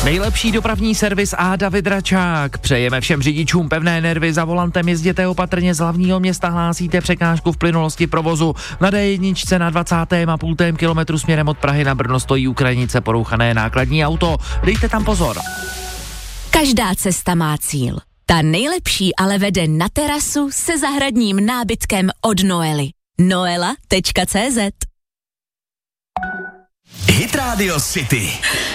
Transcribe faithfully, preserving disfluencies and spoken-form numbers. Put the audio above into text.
Nejlepší dopravní servis a David Račák. Přejeme všem řidičům pevné nervy, za volantem jezděte opatrně, z hlavního města hlásíte překážku v plynulosti provozu. Na dé jedna na dvacátém a půl kilometru směrem od Prahy na Brno stojí u krajnice porouchané nákladní auto. Dejte tam pozor. Každá cesta má cíl. Ta nejlepší ale vede na terasu se zahradním nábytkem od Noely. noela tečka cé zet Hit Radio City.